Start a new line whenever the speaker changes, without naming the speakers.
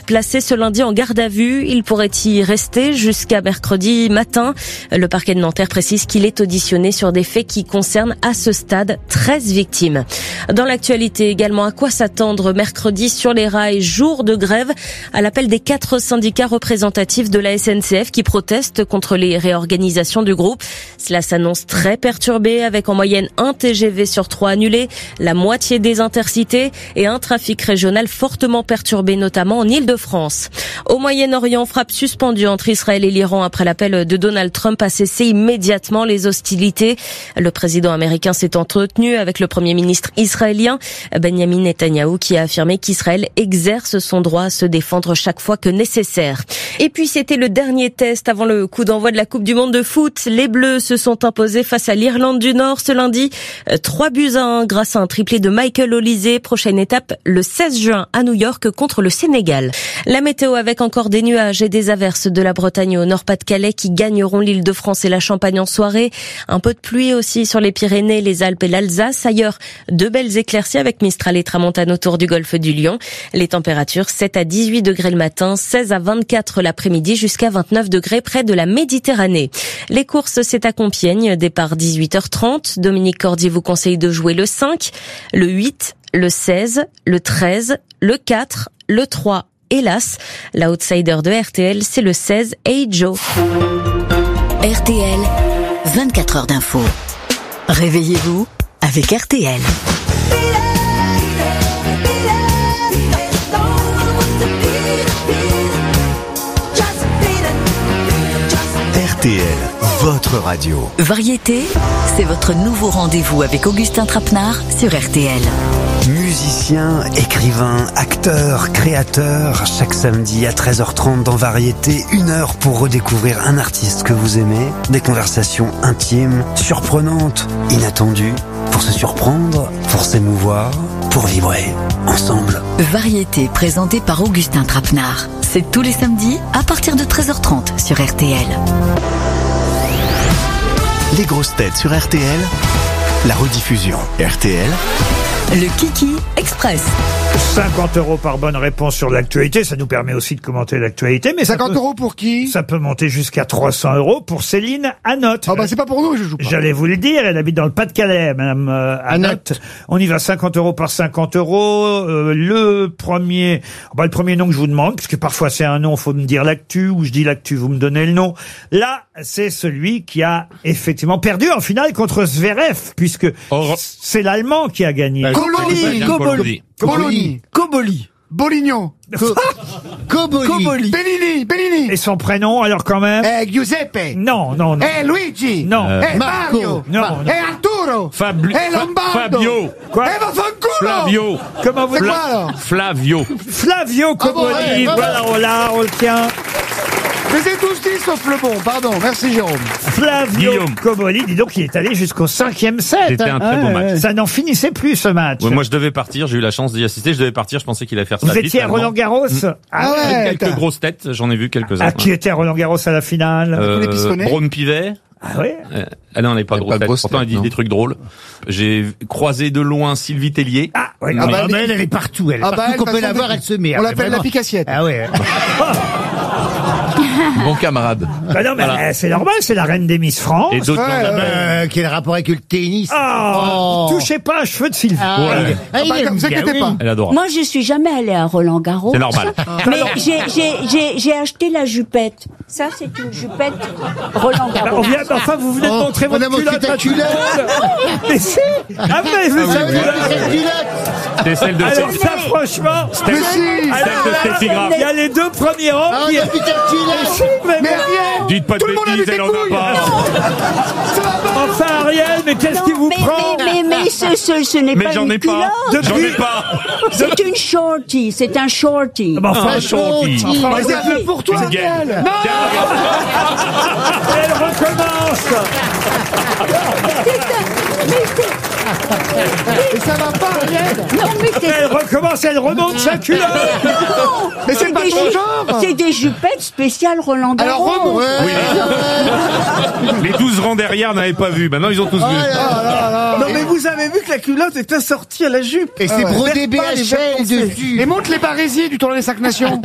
placé ce lundi en garde à vue. Il pourrait y rester jusqu'à mercredi matin. Le parquet de Nanterre précise qu'il est auditionné sur des faits qui concernent à ce stade 13 victimes. Dans l'actualité également, à quoi s'attendre mercredi sur les rails, jour de grève à l'appel des 4 syndicats représentatifs de la SNCF qui protestent contre les réorganisations du groupe. Cela s'annonce très perturbé avec en moyenne un TGV sur 3 annulé, la moitié des intercités et un trafic régional fortement perturbé, notamment en Île-de-France. Au Moyen-Orient, frappe suspendue entre Israël et l'Iran après l'appel de Donald Trump à cesser immédiatement les hostilités. Le président américain s'est entretenu avec le premier ministre israélien, Benjamin Netanyahou, qui a affirmé qu'Israël exerce son droit à se défendre chaque fois que nécessaire. Et puis c'était le dernier test avant le coup d'envoi de la Coupe du Monde de foot. Les Bleus se sont imposés face à l'Irlande du Nord ce lundi. 3-1 grâce à un triplé de Michael Olise. Prochaine étape le 16 juin à New York contre le Sénégal. La météo avec encore des nuages et des averses de la Bretagne au Nord-Pas-de-Calais qui gagneront l'Île-de-France et la Champagne en soirée. Un peu de pluie aussi sur les Pyrénées, les Alpes et l'Alsace. Ailleurs, de belles éclaircies avec Mistral et Tramontane autour du golfe du Lion. Les températures 7 à 18 degrés le matin, 16 à 24 l'après-midi jusqu'à 29 degrés près de la Méditerranée. Les courses, c'est à Compiègne, départ 18h30. Dominique Cordier vous conseille de jouer le 5, le 8, le 16, le 13, le 4, le 3. Hélas, l'outsider de RTL, c'est le 16, Hey Joe.
RTL, 24 heures d'info. Réveillez-vous avec RTL.
RTL, votre radio.
Variété, c'est votre nouveau rendez-vous avec Augustin Trapenard sur RTL.
Musicien, écrivain, acteur, créateur, chaque samedi à 13h30 dans Variété, 1 heure pour redécouvrir un artiste que vous aimez, des conversations intimes, surprenantes, inattendues, pour se surprendre, pour s'émouvoir, pour vibrer ensemble.
Variété présentée par Augustin Trapenard. C'est tous les samedis à partir de 13h30 sur RTL.
Les grosses têtes sur RTL, la rediffusion RTL.
Le Kiki Express.
50 € par bonne réponse sur l'actualité, ça nous permet aussi de commenter l'actualité. Mais
50 € pour qui?
Ça peut monter jusqu'à 300 € pour Céline Anotte.
Ah bah c'est pas pour nous, je joue pas.
J'allais vous le dire, elle habite dans le Pas-de-Calais, madame Anotte. On y va 50 € par 50 €. Le premier nom que je vous demande, parce que parfois c'est un nom, faut me dire l'actu, ou je dis l'actu, vous me donnez le nom. Là, c'est celui qui a effectivement perdu en finale contre Zverev, puisque c'est l'Allemand qui a gagné.
Coboli. Boligno.
Coboli.
Bellini.
Et son prénom, alors quand même?
Giuseppe.
Non.
Luigi.
Non.
Mario.
Non.
Arturo. Lombardo.
Fabio.
Quoi?
Vaffanculo.
Flavio.
Comment vous
C'est quoi alors?
Flavio.
Coboli. Voilà, on le tient.
Je les ai tous dit sauf le bon, pardon. Merci Jérôme.
Flavio
Guillaume.
Coboli, dis donc, il est allé jusqu'au 5e set.
C'était un très bon match.
Ça n'en finissait plus ce match.
Ouais, moi, je devais partir. J'ai eu la chance d'y assister. Je devais partir. Je pensais qu'il allait faire ça.
Vous étiez à Roland-Garros?
Ah ouais.
Quelques grosses têtes. J'en ai vu quelques-uns.
Qui était à Roland-Garros à la finale?
les pistonnets.
Braun Pivet.
Ah ouais?
Non, elle n'est pas de grosse tête. Pourtant, elle dit des trucs drôles. J'ai croisé de loin Sylvie Tellier.
Ah ouais.
Mais elle est partout. Partout qu'on peut la voir, elle se met.
On l'appelle la picassiette.
Ah ouais.
Bon camarade.
Bah non, mais c'est normal, c'est la reine des Miss France.
Et d'autres.
Quel rapport avec le tennis?
Touchez pas un cheveu de Sylvie.
Vous inquiétez pas.
Elle adore.
Moi, je suis jamais allée à Roland-Garros.
C'est normal.
Mais j'ai acheté la jupette. Ça, c'est une jupette Roland-Garros.
Enfin, vous venez de montrer votre culotte.
ta culotte.
Mais si. Ah, mais vous savez.
C'est celle de
Alors ça, franchement.
Celle de Steffi Graf.
Il y a les 2 premiers rangs qui...
Mais rien.
Dites pas de bêtises, elle en a pas.
Enfin, Ariel, mais qu'est-ce qui vous prend?
Mais ce n'est
Mais
pas
j'en
une
ai pas.
culotte.
J'en ai pas.
C'est une shorty. C'est un shorty.
Enfin,
shorty.
C'est pour toi,
C'est gay.
Ariel.
elle recommence.
Mais ça va pas, Ariel.
Non, mais
Elle recommence, elle remonte sa culotte.
non.
Mais c'est pas ton genre.
C'est des jupettes spéciales Roland-Garros.
Alors remonte.
Les 12 rangs derrière n'avaient pas vu. Maintenant, ils ont tous vu.
Non, mais vous avez vu que la culotte est assortie à la jupe.
Et c'est brodé
BHL
dessus. Et monte les barésiers du tournoi des 5 nations.